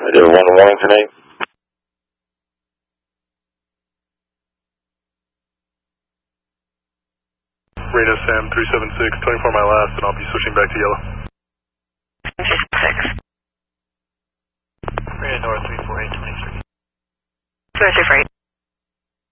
I did 1 Wellington 8. Reno Sam 376, 24 my last, and I'll be switching back to yellow. 6. Reno North 348, 23. 203 for 8.